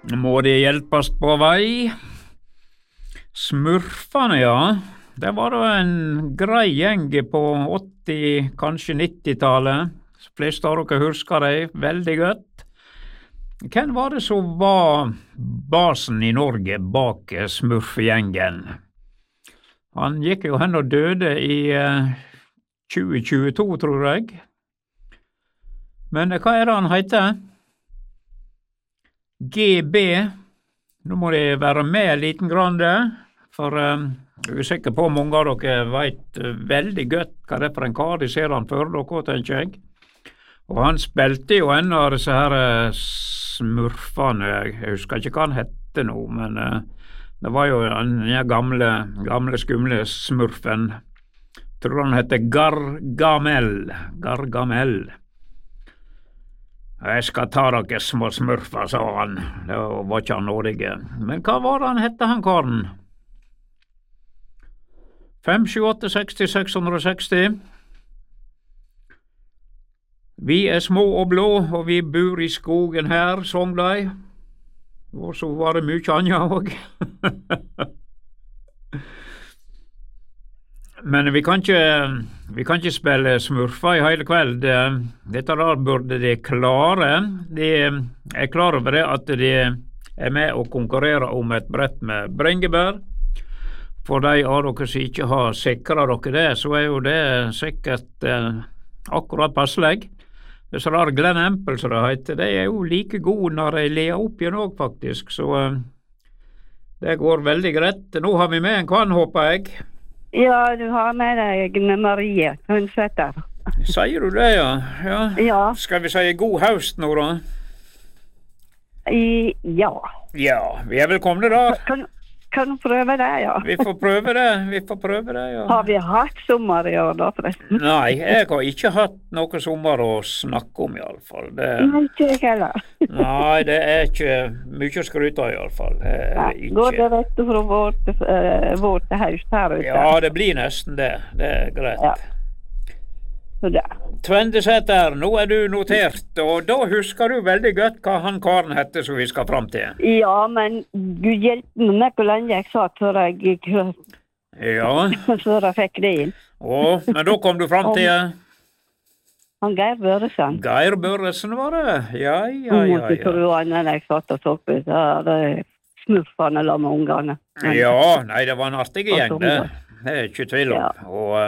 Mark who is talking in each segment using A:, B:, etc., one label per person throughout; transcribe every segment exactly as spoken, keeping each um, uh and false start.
A: Må de hjelpes på vei? Smurfene, ja. Det var da en grei gjeng på åtti, kanskje nitti-tallet. De fleste av dere husker det veldig godt. Hvem var det som var basen i Norge bak smurfegjengen? Han gikk jo hen og døde i uh, tjue tjueto, tror jeg. Men hva er det han heter? G B. Nå må de være med liten grann, for uh, jeg er sikker på mange av dere vet uh, veldig godt hva det er for en kar. De ser han før dere, tenker jeg. Og han spilte jo en av disse her uh, smurfene. Jeg husker ikke hva han hette nå, men uh, det var jo den gamle, gamle skumle smurfen. Jeg tror han hette Gargamel. Gargamel. Jeg skal ta dere små smurfer, sa han. Det var ikke han nådige. Men hva var det han hette, han karen? fem, sju, åtte, seksti, seks hundre og seksti. Vi er små og blå, og vi bor i skogen her, sang de. Og så var det mye annet også. Men vi kan ikke, vi kan ikke spille smurfer i hele kveld. Dette der burde de klare. De er klar over det at de er med og konkurrerer om et brett med bringebær. For de av dere som ikke har sikret dere det, så er jo det sikkert eh, akkurat passelig. Disse der Glen Empel, som det heter, de er jo like gode når de ler opp igjen også, faktisk. Så eh, det går veldig greit. Nå har vi med en kvann, håper jeg.
B: Ja, du har med deg Marie Hundsæter.
A: Sier du det, ja? ja?
B: Ja.
A: Skal vi si god høst nå, da?
B: I, ja.
A: Ja, vi er velkomne der.
B: Kan, kan du prøve det, ja?
A: Vi får prøve det, vi får prøve det, ja.
B: Har vi hatt sommer i år, da, forresten?
A: Nei, jeg har ikke hatt noe sommer å snakke om, i alle fall. Det...
B: Nei, ikke jeg heller.
A: Nei, det er ikke mye å skryte av, i alle fall. Det
B: Nei,
A: ikke...
B: går det rett fra vårt, uh, vårt høst her ute?
A: Ja, det blir nesten det. Det er greit.
B: Ja. Så det.
A: Tvendesæter, nå er du notert, og da husker du veldig godt hva han karen hette som vi skal fram til.
B: Ja, men Gud hjelpe meg hvor lenge jeg satt før jeg,
A: ja.
B: før jeg fikk det inn.
A: Å, men da kom du fram til...
B: Han Geir Børresen.
A: Geir Børresen var det? Ja, ja, ja.
B: Måtte tro han når jeg satt og så på det smurfene la med ungene.
A: Ja, nei, det var en artig gjeng, det. Det er ikke tvil om.
B: Ja.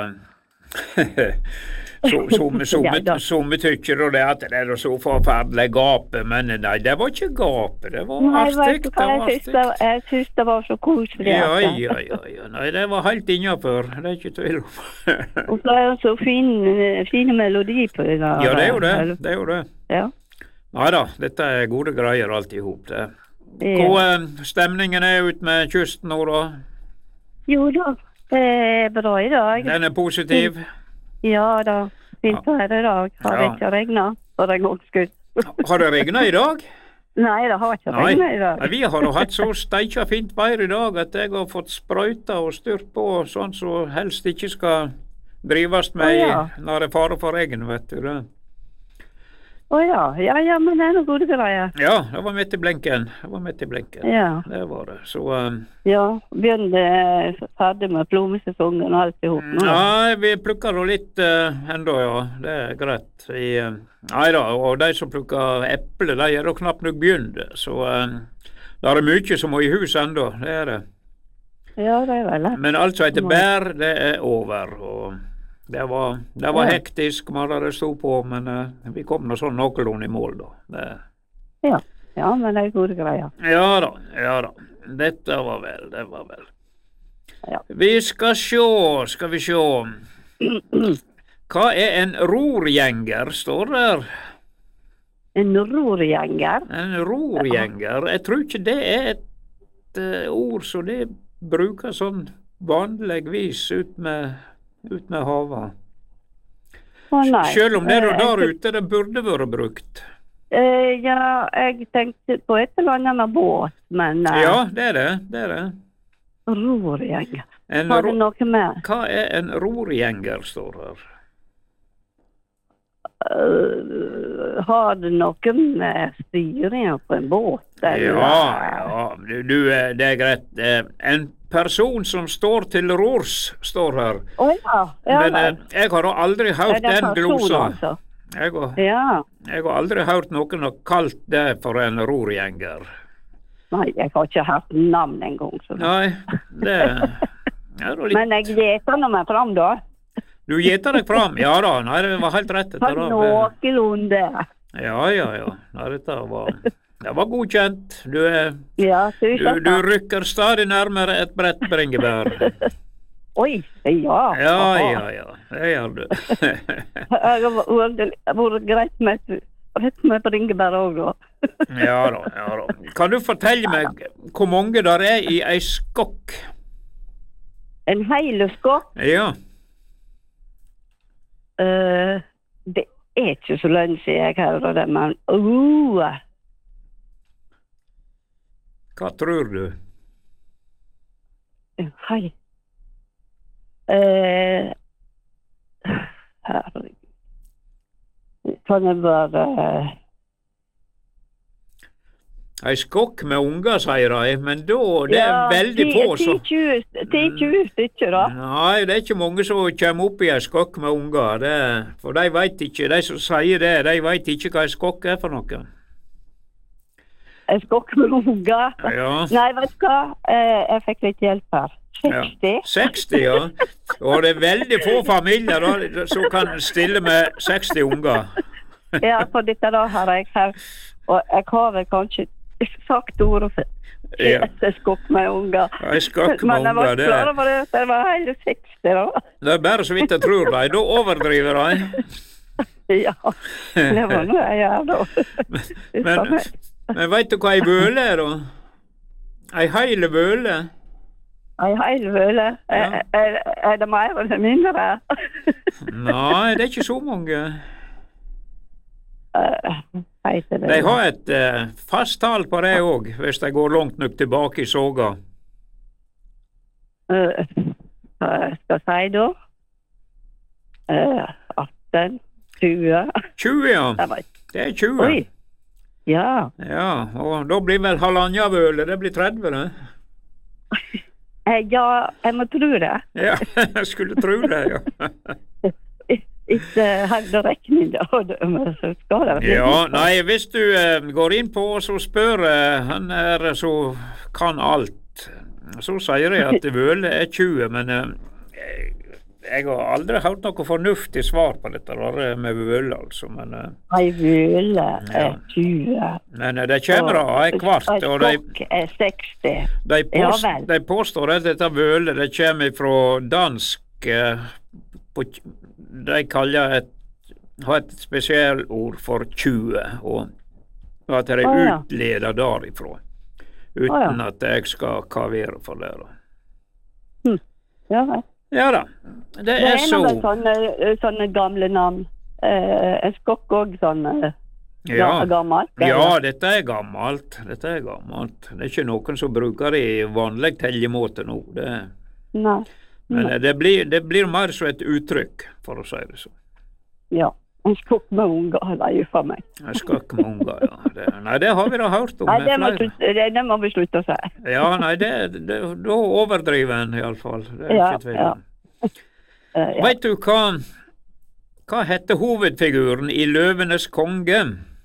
A: Og... Så, som, som,
B: ja,
A: som tykker det at det er så forferdelig gape, men nei, det var ikke gape, det var
B: nei,
A: artig.
B: Det var jeg, synes det, jeg synes det var så koselig.
A: Ja, ja, ja, ja, nei, det var helt innenfor, det er ikke tvil om.
B: Og så er det så fin, fine melodi på det der.
A: Ja, det er jo det, det er jo det.
B: Ja.
A: Neida, dette er gode greier alt i hop, det. Hva ja. Stemningen er ut med kysten nå da?
B: Jo da, det er bra i dag.
A: Den er positiv?
B: Ja da, fint her i dag. Har det
A: ja.
B: ikke regnet for en gangs skyld.
A: Har det regnet i dag?
B: Nei, det har ikke regnet i dag.
A: Nei, vi har hatt så steikja fint vær i dag at jeg har fått sprøyta og styrt på sånn som helst ikke skal drives med oh, ja. Når det er fare for regn, vet du det.
B: Å oh, ja, ja, ja, men det er noe gode greier.
A: Ja, det var midt i blinken. Det var midt i blinken.
B: Ja.
A: Det var det, så... Um...
B: Ja, begynte ferdig med plommesesongen og alt i hop nå.
A: Nei, vi plukker jo litt uh, enda, ja. Det er greit. I, uh... Neida, og de som plukker eple, de er da knapt nok begynt. Så uh... det er mye som må i hus enda, det er det.
B: Ja, det er vel det.
A: Men alt som heter bær, det er over, og... Det var, det var ja. Hektisk, når det stod på, men uh, vi kom nå sånn noenlunde i mål da. Det...
B: Ja. ja, men det er gode greier.
A: Ja da, ja da. Dette var vel, det var vel.
B: Ja.
A: Vi skal sjå, skal vi sjå. Hva er en rorgjenger, står der?
B: En rorgjenger?
A: En rorgjenger. Jeg tror ikke det er et uh, ord som det bruker sånn vanligvis ut med... ut med havet.
B: Å, nei.
A: Selv om det er der ute, det burde vært brukt.
B: Uh, ja, jeg tenkte på et eller annet med båt, men... Uh,
A: ja, det er det, det er det.
B: Rorgjenger. Har du noe med?
A: Hva er en rorgjenger, står her?
B: Uh, har du noe med styringen på en båt? Eller?
A: Ja, ja, du, du, eh, det er greit. Eh, En person som står til rors, står her.
B: Å ja, ja.
A: Men eh, jeg har da aldri
B: Er
A: hørt
B: det
A: den
B: person,
A: glosa.
B: altså?
A: Jeg har,
B: Ja.
A: jeg har aldri hørt noen har kalt det for en rorgjenger.
B: Nei, jeg har ikke hørt navn engang. Så.
A: Nei, det ja, da litt.
B: Men jeg gjeter nå meg fram, da.
A: Du gjeter deg fram? Ja da, nei, det var helt rett.
B: På
A: Dette da.
B: noenlunde.
A: Ja, ja, ja. Nei, dette var, det var godkjent. Du, er,
B: Ja,
A: du,
B: tusen
A: du
B: takk.
A: rykker stadig nærmere et bredt bringebær.
B: Oi, ja.
A: Ja,
B: aha.
A: ja, ja. Det gjør du.
B: Jeg har vært- vært greit med rett med bringebær òg, da.
A: Ja da, ja da. Kan du fortelle meg hvor mange der er i ei skokk?
B: En hel skokk.
A: Ja.
B: Uh, det er ikke så lenge siden jeg hører det, men uh,
A: Hva tror du?
B: hei. Uh, herregud. Kan det være uh,
A: Ei skokk med unger, sier de, men da det er veldig få som
B: ti tjue stykker, da.
A: Nei, det er ikke mange som kommer opp i ei skokk med unger. Det, for de vet ikke, de som sier det, de vet ikke hva ei skokk er for noe.
B: En skokk med unger.
A: Ja.
B: Nei, vet du hva? Uh, jeg fikk litt hjelp her. seksti.
A: Ja. seksti, ja. Og det er veldig få familier da, som kan stille med seksti unger.
B: Ja, for dette da har jeg her. Og jeg har vel kanskje sagt ordet for
A: Ja.
B: et skokk med unger.
A: Ei skokk med
B: Men jeg var
A: unger, det
B: klar
A: er,
B: over det, at det var hele seksti da.
A: det er bare så vidt jeg tror de. Da overdriver de.
B: Ja, det var noe jeg gjør da.
A: Men, men vet du hva ei vøle er, da? Ei heile vøle?
B: Ei hel vøle.
A: Ja.
B: Er, er, er det mer eller mindre?
A: Nei, det er ikke så mange.
B: Uh, heter det.
A: De har et eh, fast tall på det òg, hvis de går langt nok tilbake i soga.
B: Uh, hva jeg skal si da? Uh, atten, tjue.
A: tjue, ja.
B: Jeg vet.
A: Det er tjue.
B: Oi. Ja.
A: Ja, og da blir vel halvannen vøle, det blir tretti, det.
B: Eh, ja, jeg må tro det.
A: Ja, jeg skulle tro det, ja.
B: Ikke hadde regning da, men så skal det være.
A: Ja, nei, hvis du eh, går inn på og så spør eh, han er så kan alt, så sier jeg at vøle er tjue, men eh, jeg har aldri hørt noe fornuftig svar på dette der med vøle, altså, men eh,
B: Ei vøle er
A: Ja.
B: tjue.
A: men eh, det kommer da ei kvart,
B: Ei
A: og de,
B: skokk er seksti.
A: de,
B: Ja
A: påst,
B: vel.
A: de påstår at dette vøle, det kommer fra dansk, eh, på, de kaller et, har et spesialord for tjue, og at de
B: Å, ja.
A: utleder derifra, uten
B: Å, ja.
A: at jeg skal kavere for det. Da.
B: Hm. Ja, vel.
A: Ja da, det
B: Det
A: er
B: er
A: så.
B: noen sånne, sånne gamle navn. Eh, en skokk også sånn eh,
A: Ja.
B: gammelt.
A: Ja, dette er gammelt. Dette er gammelt. Det er ikke noen som bruker det i vanlig tellemåte nå. Det,
B: Nei.
A: men det blir, det blir mer som et uttrykk, for å si det sånn.
B: Ja. En skokk med unger, det er jo for meg.
A: Jeg skal ikke med unger, ja. Det, nei, det har vi da hørt om.
B: Nei,
A: med
B: det må,
A: flere.
B: slutt- det, det må vi slutte å si.
A: Ja, nei, det, det, da overdriver en iallfall. Det er
B: Ja,
A: ikke tvil
B: ja.
A: om.
B: Eh, ja.
A: Vet du hva Hva heter hovedfiguren i 'Løvenes konge'?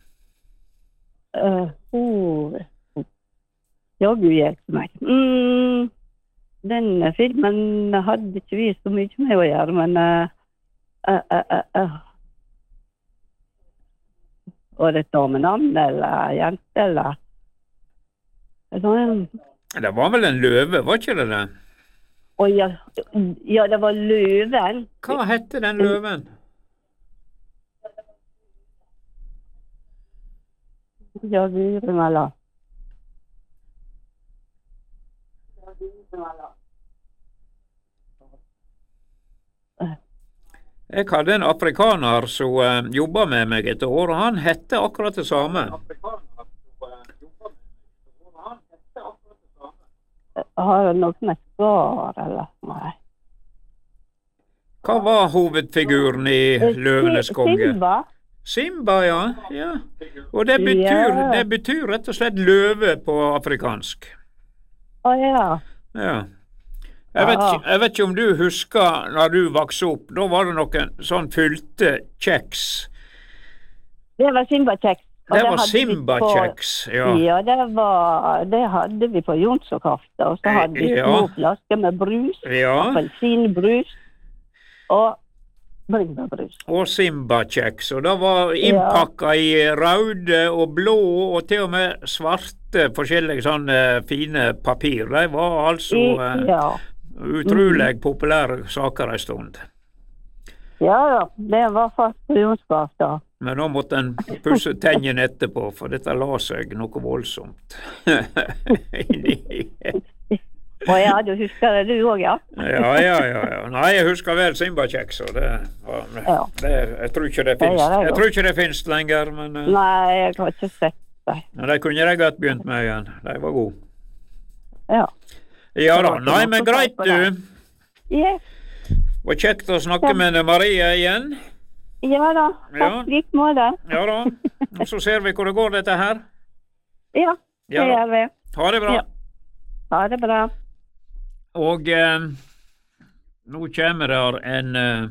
B: Eh, oh. Ja, Gud hjelpe meg. Mm, den filmen hadde ikke vi så mye med å gjøre, men uh, uh, uh, uh, uh. Var det et damenavn, eller jente, eller? Sånn,
A: Det var vel en løve, var ikke det det?
B: Å ja, ja, det var løven.
A: Hva hette den løven?
B: Ja, Gud meg la.
A: Jeg hadde en afrikaner som uh, jobba med meg et år, og han hette akkurat det samme.
B: Har du noe med svar, eller? Nei.
A: Hva var hovedfiguren i 'Løvenes konge'?
B: Silva.
A: Simba, ja. ja. Og det betyr,
B: Ja.
A: det betyr rett og slett løve på afrikansk.
B: Å ja.
A: Ja. Jeg vet,
B: Ja.
A: ikke- jeg vet ikke om du husker når du vokste opp, da var det noen sånn fylte kjeks.
B: Det var Simba-kjeks. og
A: Det var
B: hadde vi
A: Simba-kjeks,
B: på-
A: ja.
B: Ja, det, var, det hadde vi på Jonssokafta. Og så hadde vi
A: Ja.
B: små flasker med brus,
A: Ja,
B: appelsinbrus og bringebærbrus.
A: og Simba-kjeks. Og det var innpakka i røde og blå og til og med svarte forskjellige sånne fine papir. De var altså eh,
B: Ja.
A: utrolig populære saker en stund.
B: ja da, det var fast på Jonssokafta.
A: Men nå måtte en pusse tennene etterpå, for dette la seg noe voldsomt.
B: Å ja, du husker det du òg, ja?
A: ja, ja, ja, ja. Nei, jeg husker vel Simba-kjeks, og det, var,
B: Ja.
A: det Jeg tror ikke det
B: Det
A: finnes
B: gjør jeg
A: Jeg
B: jo.
A: tror ikke det finnes lenger, men eh,
B: Nei, jeg har ikke sett det.
A: men de kunne jeg godt begynt med igjen. De var gode.
B: Ja.
A: Ja
B: Det
A: da.
B: var ikke
A: Nei,
B: noe
A: men
B: feil
A: greit,
B: på
A: du.
B: det. Yes.
A: Var kjekt å snakke
B: Ja.
A: med Marie igjen.
B: Ja da,
A: Ja.
B: takk like måte.
A: Ja da. Og så ser vi hvor det går, dette her.
B: Ja, det
A: Ja da.
B: gjør vi.
A: Ha det bra.
B: Ja. Ha det bra.
A: Og eh, nå kommer der en eh,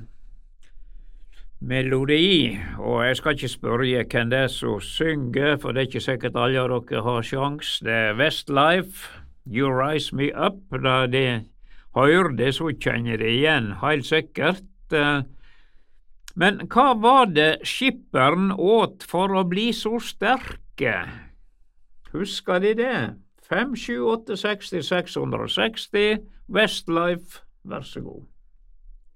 A: melodi, og jeg skal ikke spørre hvem det er som synger, for det er ikke sikkert alle av dere har sjans. Det er Westlife, You Rise Me Up. Da de hører det, så kjenner de igjen, helt sikkert. Eh, Men hva var det skipperen åt for å bli så sterke? Husker de det? fem sju åtte seksti seks hundre og seksti Westlife, vær så god.